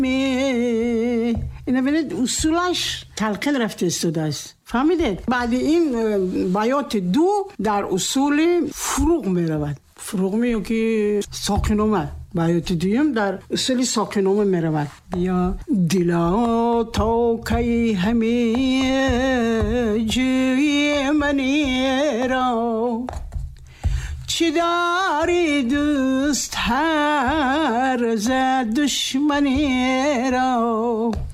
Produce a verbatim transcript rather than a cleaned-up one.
اینه بینید اصولش تلقین رفته استوده است. فهمیدید؟ بعد این بیات دو در اصول فروغ می رود. فروغ می که ساکنومه. بیات دویم در اصول ساکنومه می رود. بیا دلا تا کی همه جوی منی را، چی داری دوست هر ز دشمنی را.